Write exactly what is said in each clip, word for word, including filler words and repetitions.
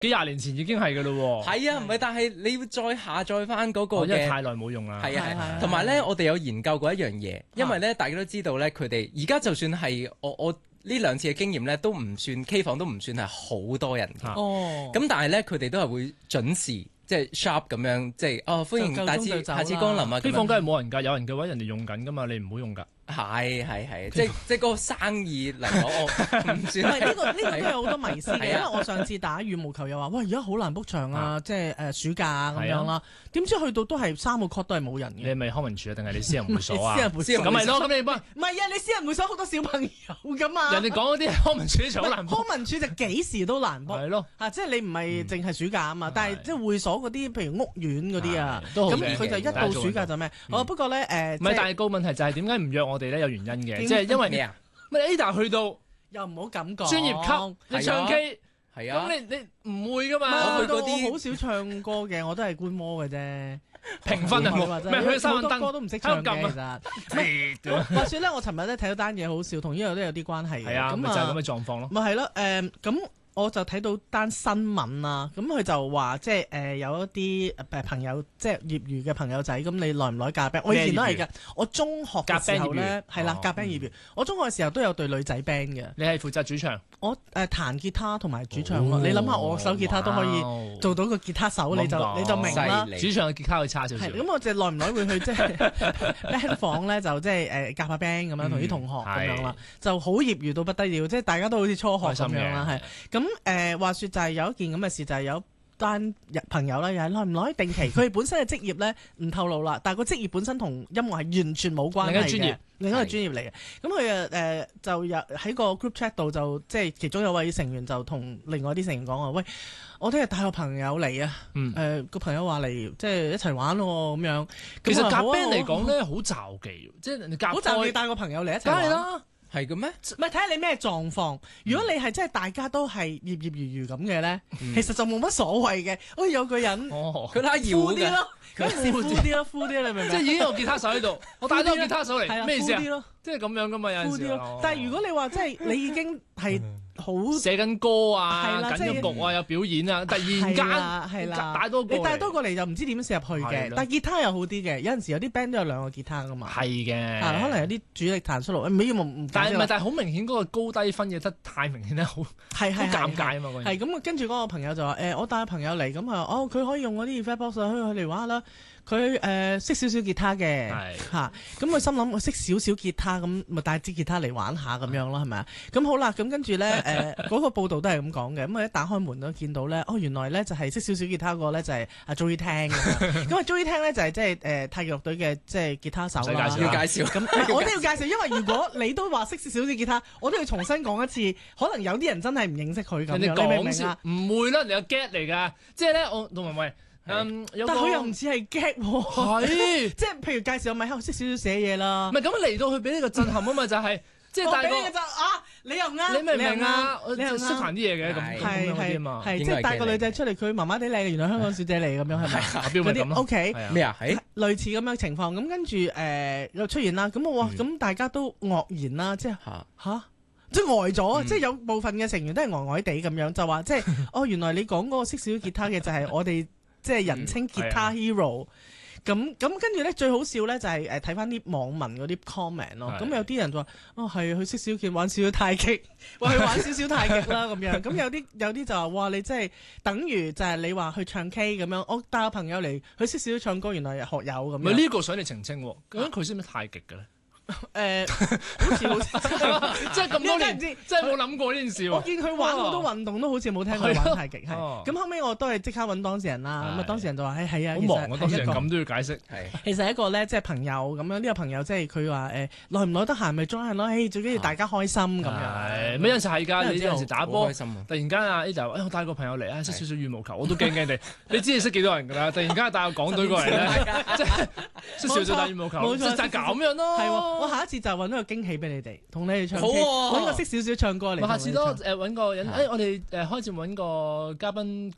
幾廿年前已經係㗎咯喎。 係啊，唔係，但係你要再下載翻嗰個嘅， 因為太耐冇用啦。 係啊係，同埋咧，我哋有研究過一樣嘢，因為咧大家都知道咧，佢哋而家就算係我我呢兩次嘅經驗咧，都唔算 K 房都唔算係好多人嘅。 哦， 咁但係咧，佢哋都係會準時。即係 shop 咁樣，即係哦，歡迎大次下次光臨啊！ 機房梗係冇人㗎，有人嘅話人哋用緊㗎嘛，你唔好用㗎。 係係係，即係即係嗰個生意嚟講，我唔算。 唔係呢個呢個都有好多迷思嘅，因為我上次打羽毛球又話，喂而家好難 book 場啊，即係誒暑假咁樣啦。點知去到都係三個 court 都係冇人嘅。 你係咪康文署啊？定係你私人會所啊？ 私人會所咁咪咯，咁你幫。 唔係啊，你私人會所好多小朋友㗎嘛。 人哋講嗰啲康文署就好難 book。 康文署就幾時都難 book。 係咯。 嚇，即係你唔係淨係暑假啊嘛，但係即係會所嗰啲，譬如屋苑嗰啲啊，咁佢就一到暑假就咩？哦，不過咧誒， 唔係，但係個問題就係點解唔約我哋咧？有原因嘅。即係因為咩啊？咪 Ada 去到又唔好咁講， 專業級，你唱 K 係啊， 咁你你唔會噶嘛？ 我去嗰啲好少唱歌嘅，我都係觀摩嘅啫。 評分啊，咩去三分燈歌都唔識唱嘅，其實。話説咧，我尋日咧睇到單嘢好笑，同呢個都有啲關係嘅。 係啊，咁就係咁嘅狀況咯。 咪係咯，誒咁。我就睇到單新聞啦，咁佢就話即係誒有一啲誒朋友，即係業餘嘅朋友仔，咁你耐唔耐夾 band？我以前都係㗎，我中學嘅時候咧係啦，夾 band 業餘。我中學嘅時候都有隊女仔 band 嘅。 你係負責主唱？ 我誒彈吉他同埋主唱咯。你諗下，我手吉他都可以做到個吉他手，你就你就明啦。 主唱嘅吉他會差少少。 咁我就耐唔耐會去即係 band 房咧，就即係誒夾下 band 咁樣，同啲同學咁樣啦，就好業餘到不得了，即係大家都好似初學咁樣啦，係咁。咁誒、呃、話説就係有一件咁嘅事，就係、是、有單朋友咧，又係耐唔耐定期，佢哋本身嘅職業咧唔透露啦，但係個職業本身同音樂係完全冇關係嘅，另一個專業，另一個專業嚟嘅。咁佢誒誒就有喺個 group chat 度就即係其中有位成員就同另外啲成員講話，喂，我聽日帶個朋友嚟啊，誒個、嗯呃、朋友話嚟即係一齊玩喎咁樣。 其實夾 band 嚟講咧好詐忌，即係人哋夾好詐忌帶個朋友嚟一齊玩。 梗係啦。 係嘅咩？ 唔係睇下你咩狀況。如果你係真係大家都係業業餘餘咁嘅咧，嗯、其實就冇乜所謂嘅。好似有個人，佢睇下搖啲咯，佢係敷啲咯，敷啲你明唔明？ 即係已經有吉他手喺度，我帶咗個吉他手嚟，咩意思啊？即係咁樣噶嘛，有陣時。 但係如果你話即係你已經係。好寫緊歌啊，緊咗局啊，有表演啊，突然間係啦， 帶多個你帶多個嚟就唔知點寫入去嘅。但係吉他又好啲嘅，有陣時有啲 band 都有兩個吉他噶嘛。 係嘅， 可能有啲主力彈 solo，唔係唔但係唔係，但係好明顯嗰個高低分嘅得太明顯咧，好係係尷尬啊嘛。 係咁跟住嗰個朋友就話誒，我帶朋友嚟咁啊，哦佢可以用嗰啲 effect box 去去嚟玩啦。佢誒識少少吉他嘅嚇，咁佢心諗我識少少吉他，咁咪帶支吉他嚟玩下咁樣咯，係咪啊？咁好啦，咁跟住咧誒嗰個報道都係咁講嘅，咁我一打開門都見到咧，哦原來咧就係識少少吉他個咧就係阿 Joey Tang 咁樣，咁啊 Joey Tang 咧就係即係誒太極樂隊嘅即係吉他手啦。 要介紹， 咁我都要介紹，因為如果你都話識少少吉他，我都要重新講一次，可能有啲人真係唔認識佢咁樣，你明唔明啊？ 唔會啦，你有 get 嚟㗎，即係咧我同埋喂。嗯， 但佢又唔似係 get 喎， 係即係譬如介紹我咪喺度識少少寫嘢啦， 唔係咁嚟到去俾呢個震撼啊嘛，就係即係大個啊，你又啱， 你明唔明啊？ 你又識彈啲嘢嘅咁咁嗰啲啊嘛， 係即係帶個女仔出嚟，佢麻麻地靚嘅，原來香港小姐嚟咁樣係咪？ 嗰啲 OK 咩啊？係類似咁樣情況，咁跟住誒又出現啦，咁我話咁大家都愕然啦，即係嚇。即係呆咗，嗯、即係有部分嘅成員都係呆呆地咁樣，就話即係哦，原來你講嗰個識少少吉他嘅就係我哋即係人稱吉他 hero。咁咁跟住咧最好笑咧就係誒睇翻啲網民嗰啲 comment 咯。咁有啲人就話哦係佢識少少玩少少太極，話佢玩少少太極啦咁樣。咁有啲有啲就話哇你真係等於就係你話去唱 K 咁樣，我帶個朋友嚟佢識少少唱歌，原來係學友咁樣。 咪呢個想你澄清喎，究竟佢識唔識太極嘅咧？ 誒，好似好似， 即係咁多年，即係冇諗過呢件事喎。 我見佢玩好多運動，都好似冇聽佢玩太極。係咁後尾我都係即刻揾當事人啦。咁啊，當事人就話：誒係啊， 好忙啊，當事人咁都要解釋。係， 其實一個咧，即係朋友咁樣。呢個朋友即係佢話誒，耐唔耐得閒咪裝下咯。誒，最緊要大家開心咁樣。 係，咩有陣時係㗎？你有陣時打波，突然間啊 A 就誒，我帶個朋友嚟啊，識少少羽毛球，我都驚驚地。你知你識幾多人㗎啦？突然間帶個港隊過嚟咧，即係識少少打羽毛球，冇錯，就係咁樣咯。 係喎，我下一次就揾個驚喜俾你哋，同你哋唱 K， 好揾個識少少唱歌嚟。 下次都誒揾個人，誒我哋誒開始揾個嘉賓過嚟，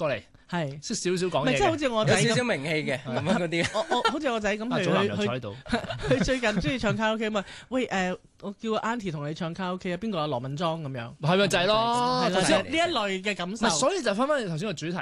係識少少講嘢， 即係好似我仔有少少名氣嘅咁樣嗰啲。 我我好似我仔咁，譬如佢佢佢最近中意唱卡拉 OK 嘛？喂誒，我叫個 Auntie 同你唱卡拉 OK 啊，邊個有羅敏莊咁樣？ 係咪就係咯？ 呢一類嘅感受。 所以就翻返去頭先個主題